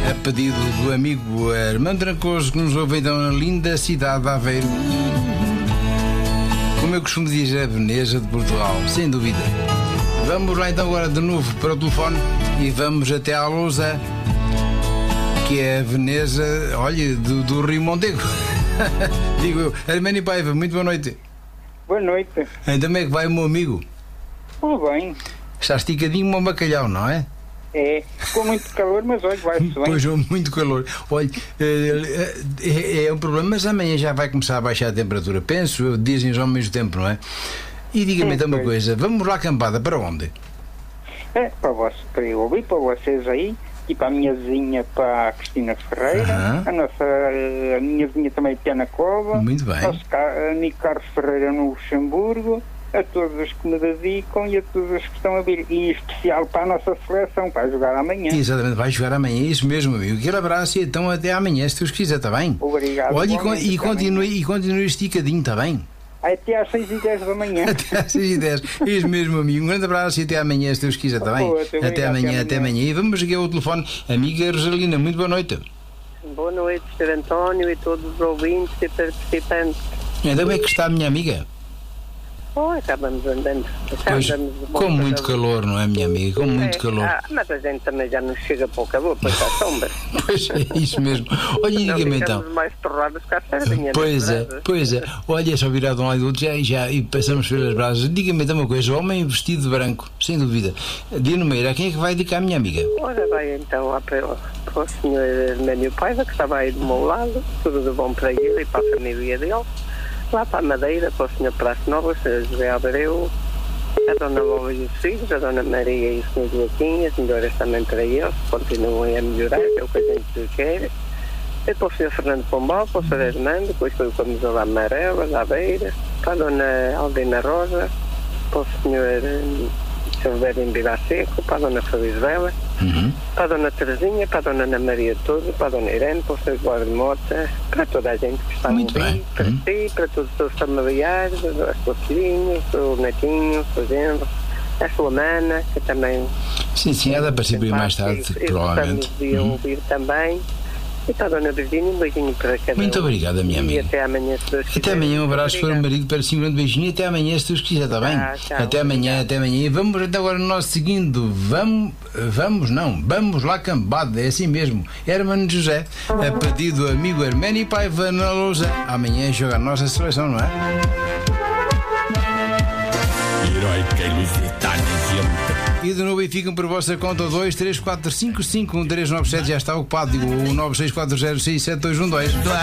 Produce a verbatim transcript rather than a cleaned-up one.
a pedido do amigo Armando Trancoso, que nos ouve então na linda cidade de Aveiro. Como eu costumo dizer, a Veneza de Portugal, sem dúvida. Vamos lá então agora de novo para o telefone e vamos até à Lousa, que é a Veneza, olha, do, do Rio Mondego. Digo eu, Armando Paiva, muito boa noite. Boa noite. Ainda bem que vai o meu amigo. Tudo bem. Está esticadinho como um bacalhau, não é? É, com muito calor, mas olha, vai-se bem. Pois, muito calor. Olha, é, é, é um problema, mas amanhã já vai começar a baixar a temperatura. Penso, dizem ao mesmo tempo, não é? E diga-me então uma coisa, vamos lá acampada, para onde? É, para, você, para eu ouvir, para vocês aí, e para a minha vizinha, para a Cristina Ferreira, uh-huh. a, nossa, a minha vizinha também, Piana Cova, muito bem. Nosso amigo Carlos Ferreira no Luxemburgo, a todos os que me dedicam e a todos os que estão a vir, e em especial para a nossa seleção, para jogar amanhã. Exatamente, vai jogar amanhã, isso mesmo, amigo. Aquele abraço e então até amanhã, se Deus quiser, está bem? Obrigado. Olha, e, con e, continue, e continue esticadinho, está bem? Até às seis e dez da manhã. Até às seis e dez, isso mesmo, amigo. Um grande abraço e até amanhã, se Deus quiser, está bem? Boa, até, até, amanhã, até, até amanhã. E vamos aqui ao telefone, amiga Rosalina, muito boa noite. Boa noite, senhor António e todos os ouvintes e participantes. Ainda bem que está a minha amiga. Oh, acabamos andando. Pois, andamos com muito calor, não é, minha amiga? Com muito é, calor. Ah, mas a gente também já não chega para o calor, pois está sombra. Pois é, isso mesmo. Olha, diga-me então. mais torradas que a sardinha. Pois é, pois é. Olha, é só virar de um lado e do outro já, já, e passamos pelas brasas. Diga-me então uma coisa, o homem vestido de branco, sem dúvida. Dino Meira, quem é que vai dedicar a minha amiga? Ora, vai então para o, para o senhor Armando Paiva, que estava aí do meu lado, tudo de bom para ele e para a família dele. Lá para a Madeira, para o senhor Praça Nova, o senhor José Abreu, a dona Lola e os filhos, a dona Maria e o senhor Joaquim, as melhoras também para eles, continuem a melhorar, é o que a gente quer. E para o senhor Fernando Pombal, para o senhor Armando, depois foi o camisola amarela, da Beira, para a dona Aldina Rosa, para o senhor Silvério em Vila Seco, para a dona Felizbela, uhum. para a dona Terezinha, para a dona Ana Maria Todo, para a dona Irene, para o senhor Eduardo Mota, para toda a gente que está a ouvir, para uhum. ti, para todos os seus familiares, as suas filhinhas, o seu netinho, o seu genro, a sua mana, que também... Sim, sim, ela para sempre mais tarde, e, provavelmente. E uhum. ouvir também. E para a dona Virgínia, um beijinho para cada um. Muito obrigada, minha amiga. E até amanhã, se Deus quiser. Até amanhã, um abraço para o marido, para si, um grande beijinho. E até amanhã, se Deus quiser, está bem? Ah, tchau, até amanhã, obrigado. até amanhã. E vamos então agora no nosso seguindo. Vamos, vamos não, vamos lá cambada, é assim mesmo. Hermano José, a pedido do amigo Armando Paiva na Lousa. Amanhã joga a nossa seleção, não é? Heroica e lusitana gente. E de novo, e ficam por vossa conta dois, três, quatro, cinco, cinco, um, três, nove, sete, já está ocupado. Digo o nove seis quatro zero seis sete dois um dois.